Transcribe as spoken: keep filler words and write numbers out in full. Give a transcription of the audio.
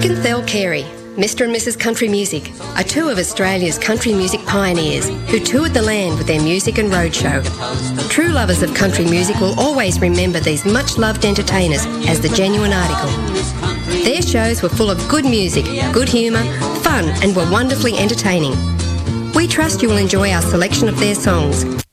and Thel Carey, Mister and Missus Country Music, are two of Australia's country music pioneers who toured the land with their music and roadshow. True lovers of country music will always remember these much-loved entertainers as the Genuine Article. Their shows were full of good music, good humour, fun, and were wonderfully entertaining. We trust you will enjoy our selection of their songs.